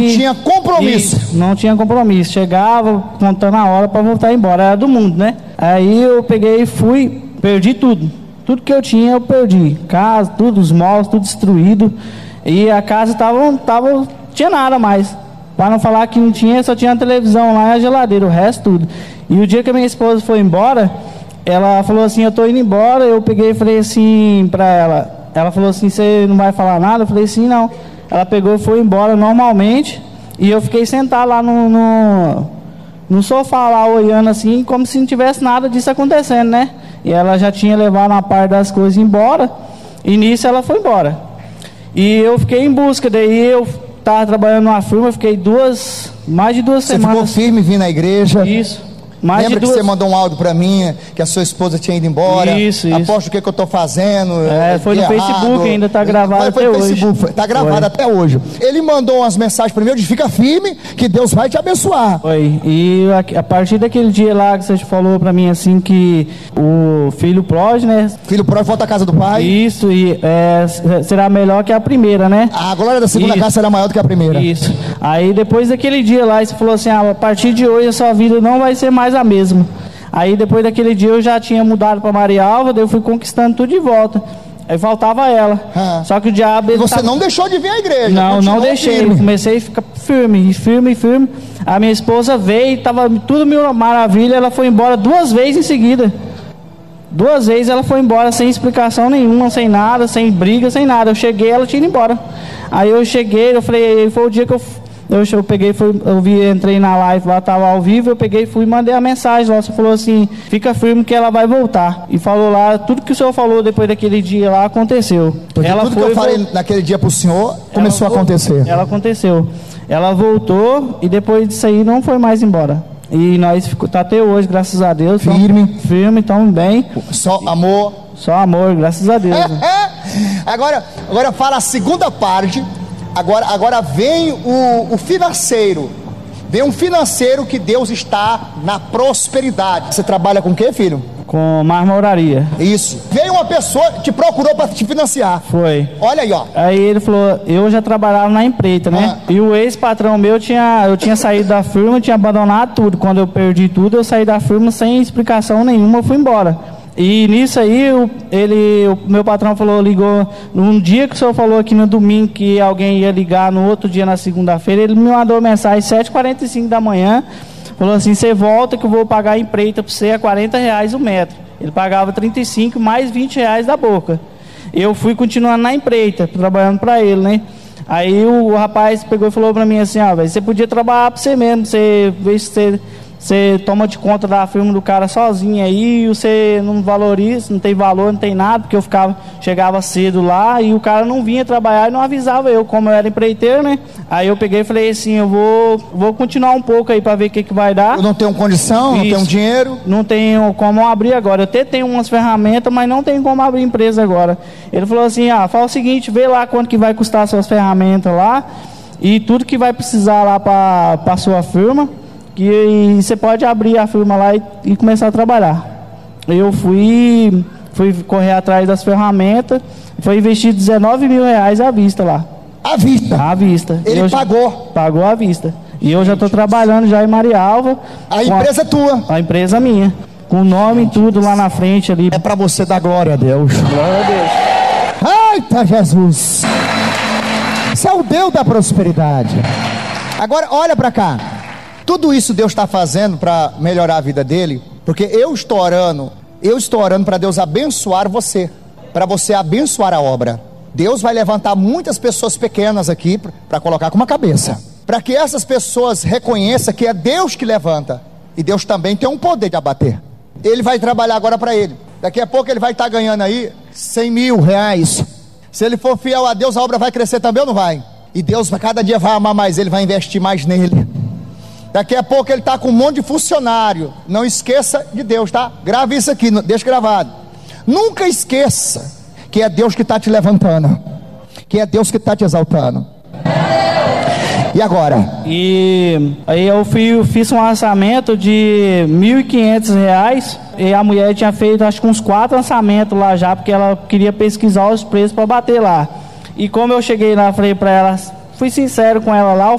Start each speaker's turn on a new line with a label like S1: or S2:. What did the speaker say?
S1: Não tinha compromisso.
S2: Isso, não tinha compromisso. Chegava contando a hora para voltar embora. Era do mundo, né? Aí eu peguei e fui, perdi tudo. Tudo que eu tinha eu perdi. Casa, tudo, os móveis, tudo destruído. E a casa tinha nada mais. Para não falar que não tinha, só tinha a televisão lá e a geladeira, o resto tudo. E o dia que a minha esposa foi embora, ela falou assim, eu tô indo embora. Eu peguei e falei assim para ela. Ela falou assim, você não vai falar nada? Eu falei assim, não. Ela pegou e foi embora normalmente. E eu fiquei sentado lá no sofá lá, olhando assim, como se não tivesse nada disso acontecendo, né? E ela já tinha levado uma parte das coisas embora. E nisso ela foi embora. E eu fiquei em busca. Daí eu estava trabalhando numa firma, fiquei mais de 2 semanas.
S1: Você ficou firme, vim na igreja.
S2: Isso.
S1: Lembra que você mandou um áudio pra mim, que a sua esposa tinha ido embora?
S2: Isso.
S1: Aposto o que eu tô fazendo.
S2: Foi no Facebook, ainda tá gravado até hoje.
S1: Tá gravado até hoje. Ele mandou umas mensagens pra mim, eu disse, fica firme, que Deus vai te abençoar.
S2: Foi. E a partir daquele dia lá que você falou pra mim assim, que o filho pródigo, né?
S1: Filho pródigo volta à casa do pai.
S2: Isso, e será melhor que a primeira, né?
S1: A glória da segunda casa será maior do que a primeira.
S2: Isso. Aí depois daquele dia lá, você falou assim, a partir de hoje a sua vida não vai ser mais a mesma. Aí depois daquele dia eu já tinha mudado para Maria Alva, daí eu fui conquistando tudo de volta. Aí faltava ela. Só que o diabo...
S1: Você não deixou de vir à igreja?
S2: Não deixei.
S1: Firme.
S2: Comecei a ficar firme. A minha esposa veio, estava tudo mil maravilha, ela foi embora 2 vezes em seguida. 2 vezes ela foi embora sem explicação nenhuma, sem nada, sem briga, sem nada. Eu cheguei, ela tinha ido embora. Aí eu cheguei, eu falei, foi o dia que eu peguei, entrei na live lá, estava ao vivo, eu peguei, fui e mandei a mensagem lá, você falou assim, fica firme que ela vai voltar. E falou lá, tudo que o senhor falou depois daquele dia lá, aconteceu.
S1: Porque tudo que eu falei naquele dia pro senhor, começou a acontecer.
S2: Ela aconteceu. Ela voltou e depois disso aí não foi mais embora. E nós tá até hoje, graças a Deus. Firme, estamos bem.
S1: Só amor.
S2: Só amor, graças a Deus.
S1: Agora fala a segunda parte. Agora vem o financeiro. Vem um financeiro que Deus está na prosperidade. Você trabalha com o quê, filho?
S2: Com marmoraria.
S1: Isso. Veio uma pessoa que te procurou para te financiar.
S2: Foi.
S1: Olha aí, ó.
S2: Aí ele falou, eu já trabalhava na empreita, né? E o ex-patrão meu, eu tinha saído da firma, tinha abandonado tudo. Quando eu perdi tudo, eu saí da firma sem explicação nenhuma, eu fui embora. E nisso aí, o meu patrão ligou, num dia que o senhor falou aqui no domingo que alguém ia ligar, no outro dia, na segunda-feira, ele me mandou mensagem às 7h45 da manhã, falou assim, você volta que eu vou pagar a empreita para você a R$40 o metro. Ele pagava 35 mais R$20 da boca. Eu fui continuando na empreita, trabalhando para ele, né? Aí o rapaz pegou e falou para mim assim, você podia trabalhar para você mesmo, você vê se você toma de conta da firma do cara sozinho aí, você não valoriza, não tem valor, não tem nada, porque chegava cedo lá e o cara não vinha trabalhar e não avisava eu, como eu era empreiteiro, né? Aí eu peguei e falei assim, eu vou continuar um pouco aí para ver o que vai dar.
S1: Eu não tenho condição, não tenho dinheiro.
S2: Não tenho como abrir agora. Eu até tenho umas ferramentas, mas não tenho como abrir empresa agora. Ele falou assim, fala o seguinte, vê lá quanto que vai custar suas ferramentas lá e tudo que vai precisar lá para sua firma. Que você pode abrir a firma lá e começar a trabalhar. Eu fui correr atrás das ferramentas, foi investir R$19 mil à vista lá.
S1: À vista?
S2: À vista.
S1: Ele pagou?
S2: Pagou à vista. E eu já estou trabalhando já em Maria Alva.
S1: A empresa é tua?
S2: A empresa minha. Com o nome e tudo lá na frente ali.
S1: É para você dar glória a Deus.
S2: Glória a Deus.
S1: Eita Jesus! Você é o Deus da prosperidade. Agora olha para cá. Tudo isso Deus está fazendo para melhorar a vida dele, porque eu estou orando para Deus abençoar você, para você abençoar a obra. Deus vai levantar muitas pessoas pequenas aqui para colocar como uma cabeça, para que essas pessoas reconheçam que é Deus que levanta, e Deus também tem um poder de abater. Ele vai trabalhar agora para ele, daqui a pouco ele vai estar ganhando aí R$100 mil. Se ele for fiel a Deus, a obra vai crescer também ou não vai? E Deus cada dia vai amar mais ele, vai investir mais nele. Daqui a pouco ele está com um monte de funcionário. Não esqueça de Deus, tá? Grave isso aqui, deixa gravado. Nunca esqueça que é Deus que está te levantando, que é Deus que está te exaltando. E agora?
S2: E aí eu fiz um lançamento de R$1.500 e a mulher tinha feito acho que uns 4 lançamentos lá já, porque ela queria pesquisar os preços para bater lá. E como eu cheguei lá, falei para ela, fui sincero com ela lá,